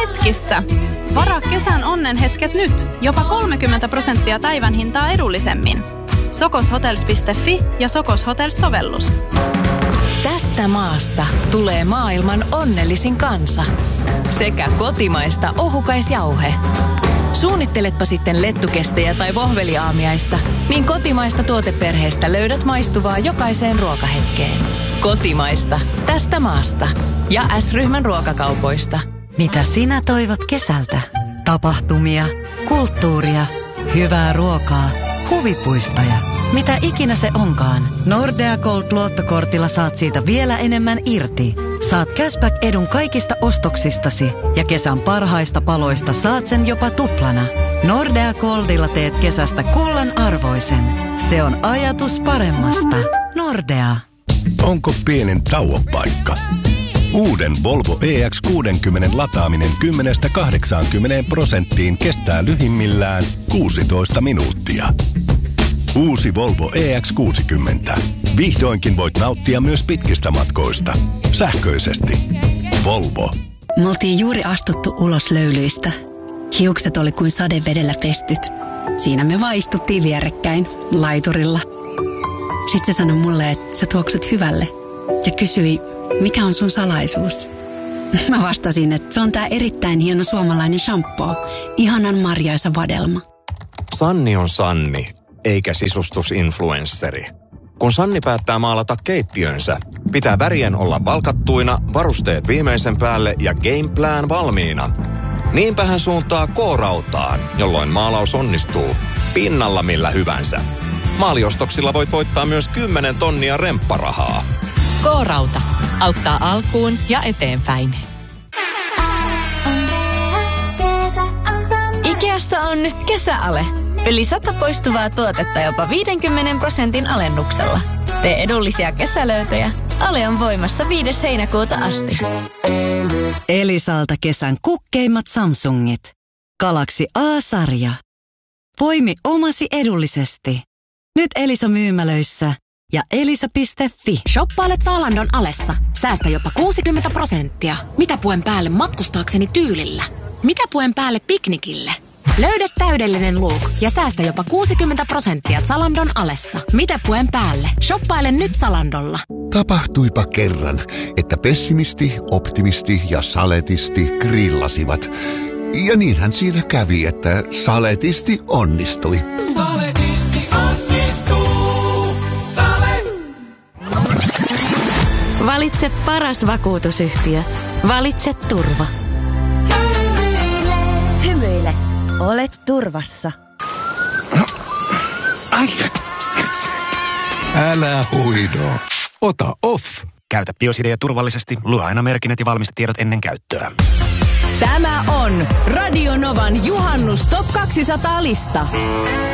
hetkissä. Varaa kesän onnenhetket nyt. Jopa 30% päivän hintaa edullisemmin. Sokoshotels.fi ja Sokos Hotels-sovellus. Tästä maasta tulee maailman onnellisin kansa. Sekä kotimaista ohukaisjauhe. Suunnitteletpa sitten lettukestejä tai vohveliaamiaista, niin kotimaista tuoteperheestä löydät maistuvaa jokaiseen ruokahetkeen. Kotimaista. Tästä maasta. Ja S-ryhmän ruokakaupoista. Mitä sinä toivot kesältä? Tapahtumia, kulttuuria, hyvää ruokaa, huvipuistoja. Mitä ikinä se onkaan, Nordea Gold-luottokortilla saat siitä vielä enemmän irti. Saat cashback-edun kaikista ostoksistasi ja kesän parhaista paloista saat sen jopa tuplana. Nordea Goldilla teet kesästä kullan arvoisen. Se on ajatus paremmasta. Nordea. Onko pienen tauon paikka? Uuden Volvo EX60 lataaminen 10–80% kestää lyhimmillään 16 minuuttia. Uusi Volvo EX60. Vihdoinkin voit nauttia myös pitkistä matkoista. Sähköisesti. Volvo. Me oltiin juuri astuttu ulos löylyistä. Hiukset oli kuin sadevedellä pestyt. Siinä me vaan istuttiin vierekkäin, laiturilla. Sitten se sanoi mulle, että sä tuoksut hyvälle. Ja kysyi, mikä on sun salaisuus? Mä vastasin, että se on tää erittäin hieno suomalainen shampoo. Ihanan marjaisa vadelma. Sanni on Sanni, eikä sisustusinfluensseri. Kun Sanni päättää maalata keittiönsä, pitää värien olla valkattuina, varusteet viimeisen päälle ja gameplan valmiina. Niinpä hän suuntaa K-rautaan, jolloin maalaus onnistuu pinnalla millä hyvänsä. Maaliostoksilla voit voittaa myös 10 tonnia rempparahaa. K-rauta. Auttaa alkuun ja eteenpäin. Ikeassa on nyt kesäale. Yli 100 poistuvaa tuotetta jopa 50% alennuksella. Tee edullisia kesälöytöjä. Ale on voimassa 5. heinäkuuta asti. Elisalta kesän kukkeimmat Samsungit. Galaxy A-sarja. Poimi omasi edullisesti. Nyt Elisa-myymälöissä ja elisa.fi. Shoppailet Zalandon alessa. Säästä jopa 60%. Mitä puen päälle matkustaakseni tyylillä? Mitä puen päälle piknikille? Löydä täydellinen look ja säästä jopa 60% Zalandon alessa. Mitä puen päälle? Shoppaile nyt Zalandolla. Tapahtuipa kerran, että pessimisti, optimisti ja saletisti grillasivat. Ja niinhän siinä kävi, että saletisti onnistui. Saletisti onnistuu. Sale! Valitse paras vakuutusyhtiö. Valitse turva. Hymyile. Olet turvassa. Älä huido. Ota off. Käytä Biosidea turvallisesti. Lue aina merkinnät ja valmistetiedot ennen käyttöä. Tämä on Radio Novan Juhannus Top 200 -lista.